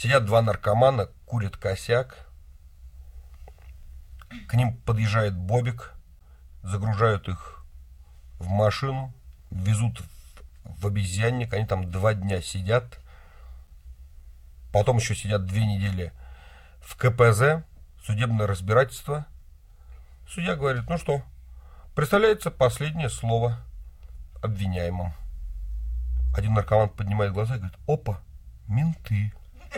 Сидят два наркомана, курят косяк. К ним подъезжает Бобик, загружают их в машину, везут в обезьянник. Они там 2 дня сидят. Потом еще сидят 2 недели в КПЗ, судебное разбирательство. Судья говорит: ну что, представляется последнее слово обвиняемым. Один наркоман поднимает глаза и говорит: опа, менты.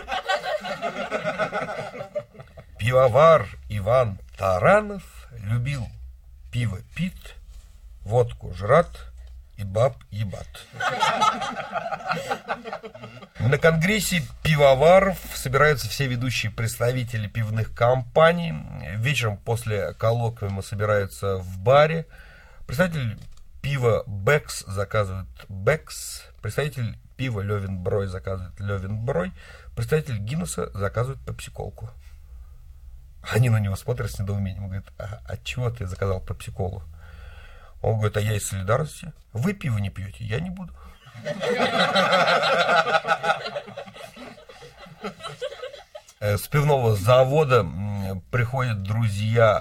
Пивовар Иван Таранов любил пиво пит, водку жрат и баб ебат. На конгрессе пивоваров собираются все ведущие представители пивных компаний. Вечером после коллоквиума собираются в баре. Представитель пива Бекс заказывает Бекс. Представитель пива Левенброй заказывает Левенброй. Представитель Гиннесса заказывает пепсиколку. Они на него смотрят с недоумением. Говорят: а чего ты заказал пепсиколу? Он говорит: а я из солидарности. Вы пиво не пьете, я не буду. С пивного завода приходят друзья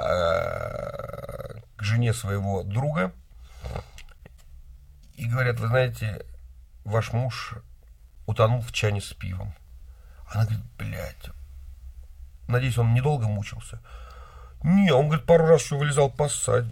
к жене своего друга и говорят: вы знаете, ваш муж утонул в чане с пивом. Она говорит: блядь, надеюсь, он недолго мучился. Не, он, говорит, пару раз еще вылезал поссать.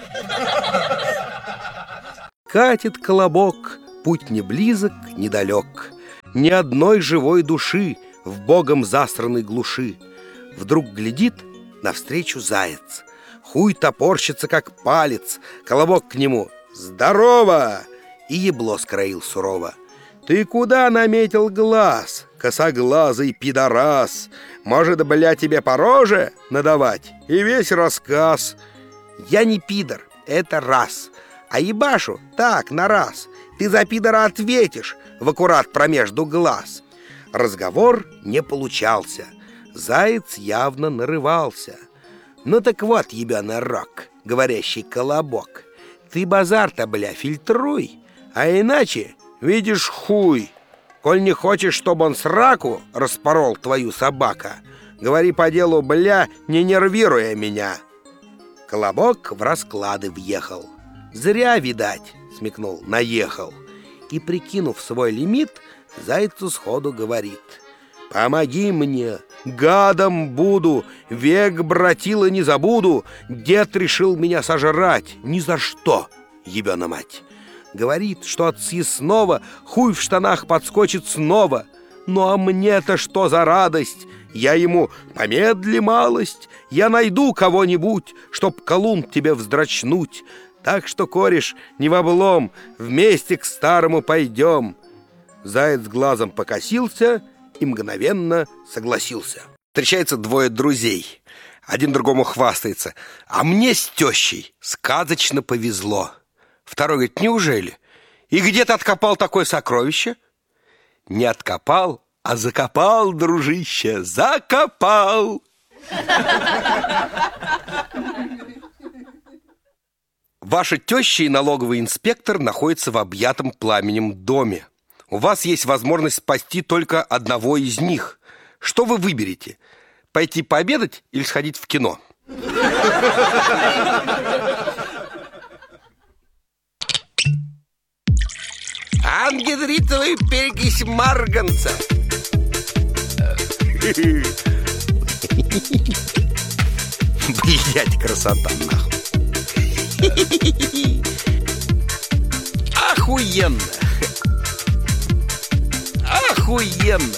Катит колобок, путь не близок, недалек. Ни одной живой души в богом засранной глуши. Вдруг глядит навстречу заяц. Хуй топорщится, как палец. Колобок к нему: здорово! И ебло скроил сурово. Ты куда наметил глаз, косоглазый пидорас? Может, бля, тебе по роже надавать? И весь рассказ. Я не пидор, это раз. А ебашу так, на раз. Ты за пидора ответишь в аккурат промежду глаз. Разговор не получался. Заяц явно нарывался. Ну так вот, ебаный рок, говорящий колобок, ты базар-то, бля, фильтруй, а иначе видишь хуй. Коль не хочешь, чтобы он сраку распорол твою собака, говори по делу, бля, не нервируя меня. Колобок в расклады въехал. Зря, видать, смекнул, наехал. И, прикинув свой лимит, зайцу сходу говорит: помоги мне, гадом буду, век братила не забуду. Дед решил меня сожрать, ни за что, ебена мать. Говорит, что от съестного хуй в штанах подскочит снова. Ну а мне-то что за радость? Я ему: помедли малость, я найду кого-нибудь, чтоб колун тебе вздрачнуть. Так что, кореш, не в облом, вместе к старому пойдем. Заяц глазом покосился и мгновенно согласился. Встречаются 2 друзей. Один другому хвастается: а мне с тещей сказочно повезло. Второй говорит: неужели? И где ты откопал такое сокровище? Не откопал, а закопал, дружище, закопал. Ваша теща и налоговый инспектор находятся в объятом пламенем доме. У вас есть возможность спасти только одного из них. Что вы выберете? Пойти пообедать или сходить в кино? Ангидритовая перекись марганца. Блядь, красота, нахуй. Охуенно. Охуенно.